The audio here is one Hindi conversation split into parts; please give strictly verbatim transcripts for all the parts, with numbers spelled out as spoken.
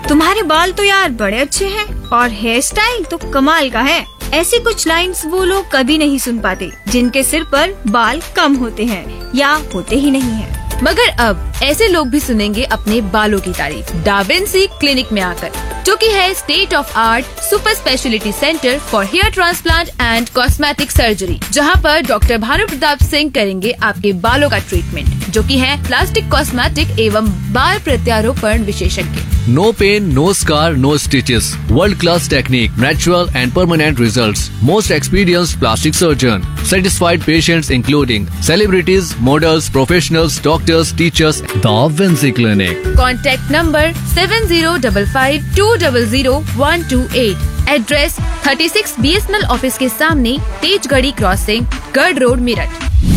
तुम्हारे बाल तो यार बड़े अच्छे हैं और हेयर स्टाइल तो कमाल का है। ऐसी कुछ लाइन्स वो लोग कभी नहीं सुन पाते जिनके सिर पर बाल कम होते हैं या होते ही नहीं हैं। मगर अब ऐसे लोग भी सुनेंगे अपने बालों की तारीफ डा विंसी क्लिनिक में आकर, जो कि है state of art super speciality centre for hair transplant and cosmetic surgery, जहां पर डॉक्टर भानु प्रताप सिंह करेंगे आपके बालों का ट्रीटमेंट, जो कि है प्लास्टिक कॉस्मेटिक एवं बाल प्रत्यारोपण विशेषज्ञ। No pain, no scar, no stitches. World-class technique, natural and permanent results. Most experienced plastic surgeon. Satisfied patients including celebrities, models, professionals, doctors, teachers. The Vinci Clinic. Contact number seven zero five five two zero zero one two eight. Address thirty-six B S N L office के सामने, तेजगढ़ी क्रॉसिंग, गढ़ रोड, मेरठ।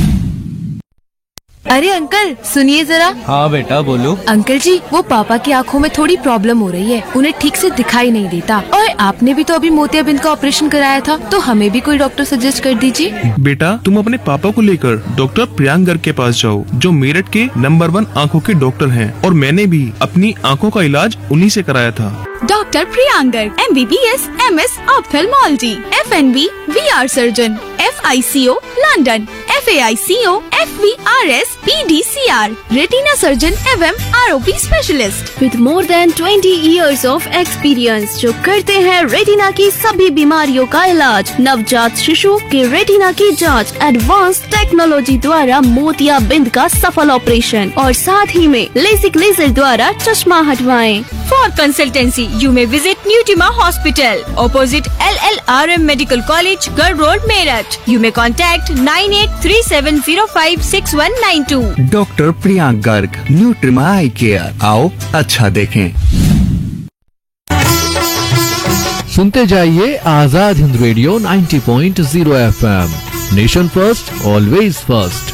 अरे अंकल सुनिए जरा। हाँ बेटा बोलो। अंकल जी वो पापा की आंखों में थोड़ी प्रॉब्लम हो रही है, उन्हें ठीक से दिखाई नहीं देता। और आपने भी तो अभी मोतियाबिंद का ऑपरेशन कराया था, तो हमें भी कोई डॉक्टर सजेस्ट कर दीजिए। बेटा तुम अपने पापा को लेकर डॉक्टर प्रियांक गर्ग के पास जाओ, जो मेरठ के नंबर वन आँखों के डॉक्टर हैं, और मैंने भी अपनी आँखों का इलाज उन्हीं से कराया था। Doctor Priyank Garg M B B S M S ophthalmology, F N B we are surgeon, F I C O London, F A I C O, F we R S, P D C R, retina surgeon एवं R O P specialist with more than twenty years of experience, जो करते हैं रेटिना की सभी बीमारियों का इलाज, नवजात शिशु के रेटिना की जांच, एडवांस टेक्नोलॉजी द्वारा मोतियाबिंद का सफल ऑपरेशन, और साथ ही में लेसिक लेजर द्वारा चश्मा हटवाएं। For consultancy, you may visit Newtima Hospital, opposite L L R M Medical College, Garh Road, Meerut. You may contact nine eight three seven zero five six one nine two. Doctor Priyank Garg, न्यूट्रिमा I care. आओ अच्छा देखें। सुनते जाइए आजाद हिंद रेडियो नब्बे पॉइंट शून्य F M. Nation first, always first.